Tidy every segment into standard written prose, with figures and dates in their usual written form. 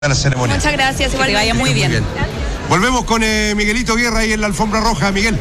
a la ceremonia. Muchas gracias, igual que te vaya muy bien. Volvemos con Miguelito Guerra ahí en la alfombra roja. Miguel.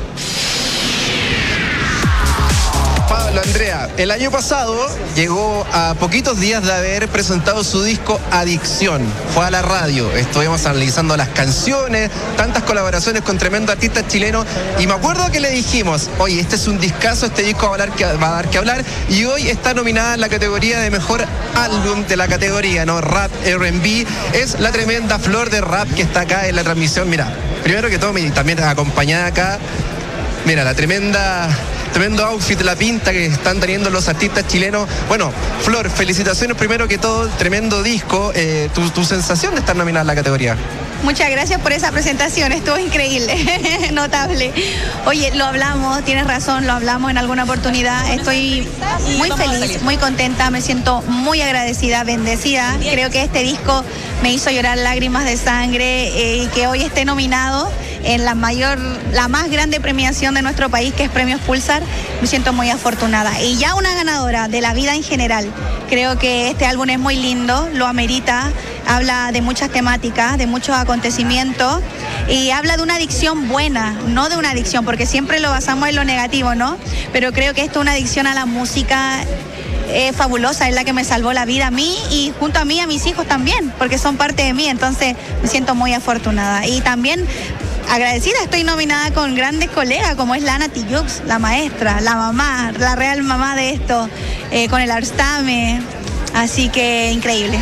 Pablo, Andrea, el año pasado llegó a poquitos días de haber presentado su disco Adicción. Fue a la radio, estuvimos analizando las canciones, tantas colaboraciones con tremendos artistas chilenos, y me acuerdo que le dijimos, oye, este es un discazo, este disco va a dar que hablar, y hoy está nominada en la categoría de mejor álbum de la categoría, ¿no? Rap R&B. Es la tremenda Flor de Rap que está acá en la transmisión. Mira, primero que todo, también acompañada acá, mira, la tremendo outfit, la pinta que están teniendo los artistas chilenos. Bueno, Flor, felicitaciones primero que todo, tremendo disco. Tu sensación de estar nominada en la categoría. Muchas gracias por esa presentación, estuvo increíble, notable. Oye, lo hablamos, tienes razón, lo hablamos en alguna oportunidad. Estoy muy feliz, muy contenta, me siento muy agradecida, bendecida. Creo que este disco me hizo llorar lágrimas de sangre y que hoy esté nominado en la más grande premiación de nuestro país, que es Premios Pulsar, me siento muy afortunada. Y ya una ganadora de la vida en general. Creo que este álbum es muy lindo, lo amerita, habla de muchas temáticas, de muchos acontecimientos, y habla de una adicción buena, no de una adicción, porque siempre lo basamos en lo negativo, ¿no? Pero creo que esto es una adicción a la música fabulosa, es la que me salvó la vida a mí y junto a mí a mis hijos también, porque son parte de mí, entonces me siento muy afortunada. Y también agradecida, estoy nominada con grandes colegas como es Lana Tijoux, la maestra, la mamá, la real mamá de esto, con el Arstame, así que increíble.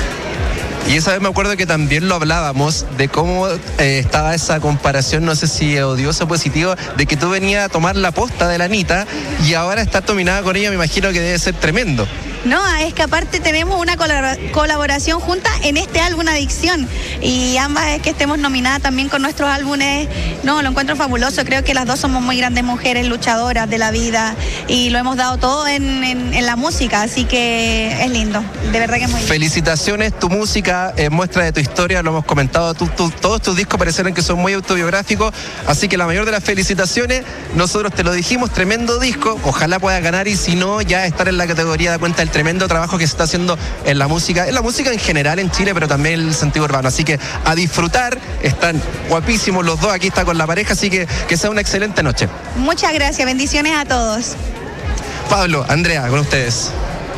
Y esa vez me acuerdo que también lo hablábamos de cómo estaba esa comparación, no sé si odiosa o positiva, de que tú venías a tomar la posta de la Anita y ahora estás nominada con ella, me imagino que debe ser tremendo. No, es que aparte tenemos una colaboración junta en este álbum Adicción, y ambas es que estemos nominadas también con nuestros álbumes. No, lo encuentro fabuloso, creo que las dos somos muy grandes mujeres luchadoras de la vida y lo hemos dado todo en la música, así que es lindo, de verdad que es muy lindo. Felicitaciones, tu música es muestra de tu historia, lo hemos comentado, todos tus discos parecieron que son muy autobiográficos, así que la mayor de las felicitaciones, nosotros te lo dijimos, tremendo disco, ojalá puedas ganar y si no, ya estar en la categoría de cuenta del tremendo trabajo que se está haciendo en la música en general en Chile, pero también en el sentido urbano, así que a disfrutar, están guapísimos los dos, aquí está con la pareja, así que sea una excelente noche. Muchas gracias, bendiciones a todos. Pablo, Andrea, con ustedes.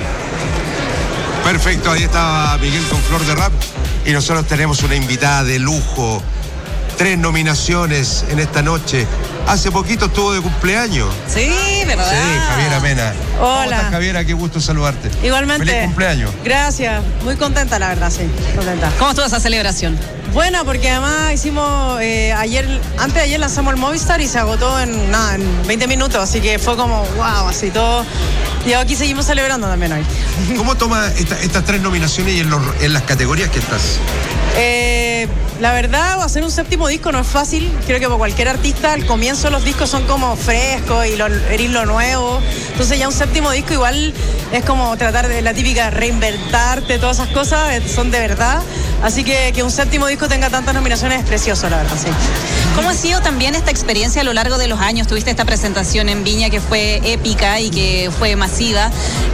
Perfecto, ahí estaba Miguel con Flor de Rap y nosotros tenemos una invitada de lujo, 3 nominaciones en esta noche. Hace poquito estuvo de cumpleaños. Sí, ¿verdad? Sí, Javiera Mena. Hola. ¿Cómo estás, Javiera? Qué gusto saludarte. Igualmente. Feliz cumpleaños. Gracias. Muy contenta, la verdad, sí. Contenta. ¿Cómo estuvo esa celebración? Buena, porque además hicimos antes de ayer lanzamos el Movistar y se agotó en 20 minutos, así que fue como wow, así todo. Y aquí seguimos celebrando también hoy. ¿Cómo tomas estas 3 nominaciones y en las categorías que estás? La verdad, hacer un 7º disco no es fácil. Creo que para cualquier artista, al comienzo los discos son como frescos y eres lo nuevo. Entonces ya un 7º disco igual es como tratar de la típica reinventarte, todas esas cosas son de verdad. Así que un 7º disco tenga tantas nominaciones es precioso, la verdad, sí. ¿Cómo ha sido también esta experiencia a lo largo de los años? Tuviste esta presentación en Viña que fue épica y que fue masiva.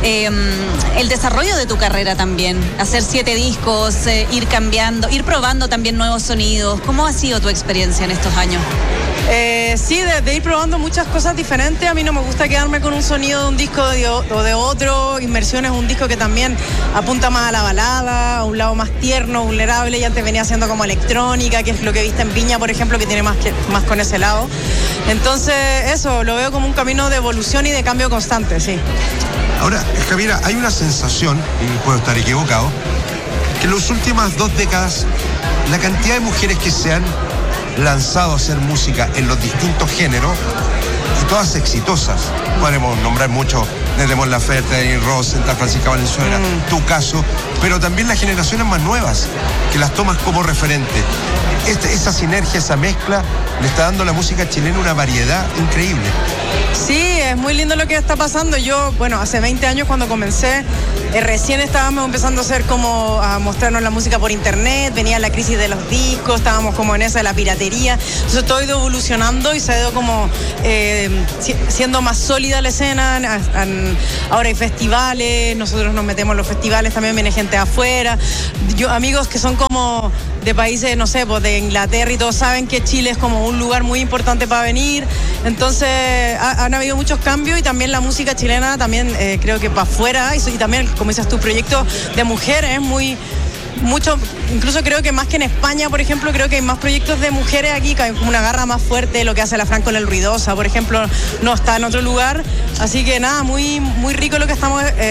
El desarrollo de tu carrera también, hacer 7 discos, ir cambiando, ir probando también nuevos sonidos. ¿Cómo ha sido tu experiencia en estos años? Sí, de ir probando muchas cosas diferentes. A mí no me gusta quedarme con un sonido de un disco o de otro. Inmersión es un disco que también apunta más a la balada, a un lado más tierno, vulnerable, y antes venía haciendo como electrónica, que es lo que viste en Viña, por ejemplo, que tiene más con ese lado. Entonces, eso, lo veo como un camino de evolución y de cambio constante, sí. Ahora, Javiera, hay una sensación, y puedo estar equivocado, que en las últimas 2 décadas, la cantidad de mujeres que se han lanzado a hacer música en los distintos géneros, y todas exitosas. Podremos nombrar mucho, desde Mon Laferte, Denis Ross, Santa Francisca Valenzuela, tu caso, pero también las generaciones más nuevas, que las tomas como referente. Esa sinergia, esa mezcla, le está dando a la música chilena una variedad increíble. Sí, es muy lindo lo que está pasando. Yo, hace 20 años cuando comencé, recién estábamos empezando a mostrarnos la música por internet, venía la crisis de los discos, estábamos como en esa de la piratería. Entonces todo ha ido evolucionando y se ha ido como siendo más sólida la escena, han ahora hay festivales, nosotros nos metemos en los festivales, también viene gente de afuera, amigos que son como de países, no sé, pues de Inglaterra y todos saben que Chile es como un lugar muy importante para venir, entonces han habido muchos cambios y también la música chilena también creo que para afuera y también, como dices tu proyecto de mujeres es mucho, incluso creo que más que en España, por ejemplo, creo que hay más proyectos de mujeres aquí, que hay como una garra más fuerte, lo que hace la Fran con el Ruidosa, por ejemplo, no está en otro lugar, así que nada, muy, muy rico lo que estamos